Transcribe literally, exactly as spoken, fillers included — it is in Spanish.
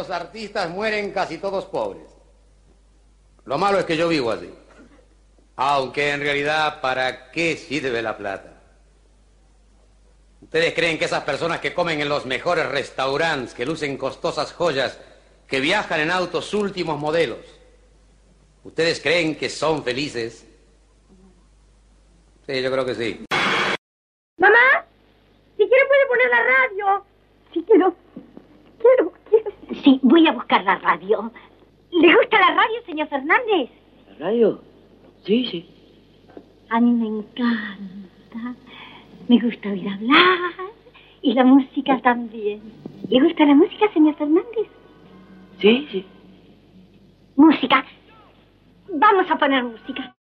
los artistas mueren casi todos pobres. Lo malo es que yo vivo así. Aunque en realidad, ¿para qué sirve la plata? ¿Ustedes creen que esas personas que comen en los mejores restaurantes, que lucen costosas joyas, que viajan en autos últimos modelos, ¿ustedes creen que son felices? Sí, yo creo que sí. Mamá, si quiere puede poner la radio. Sí, quiero, quiero, quiero. Sí, voy a buscar la radio. ¿Le gusta la radio, señor Fernández? ¿La radio? Sí, sí. A mí me encanta. Me gusta oír hablar y la música también. ¿Le gusta la música, señor Fernández? Sí, sí. Música. Vamos a poner música.